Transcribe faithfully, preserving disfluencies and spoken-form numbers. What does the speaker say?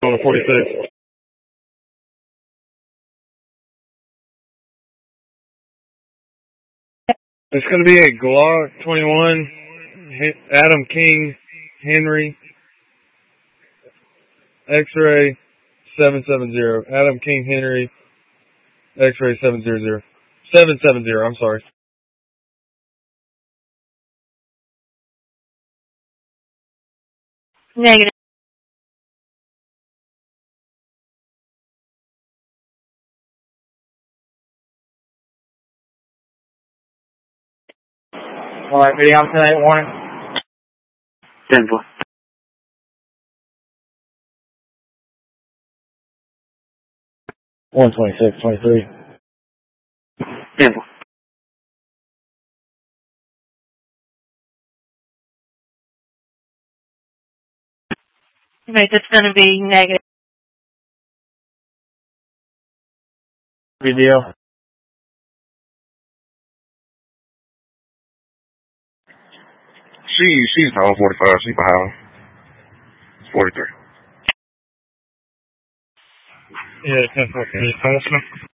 on the forty-six. It's going to be a Glock twenty-one, Adam King Henry, X-ray seven seven zero. Adam King Henry, X-ray seven zero zero. seven seven zero, I'm sorry. Negative. All right, video, I'm ten eight warning. ten four. one twenty-six twenty-three. ten four. Right, that's going to be negative. Video. She, she's home forty-five. She's behind. forty-three. Yeah, ten four. Can you pass me?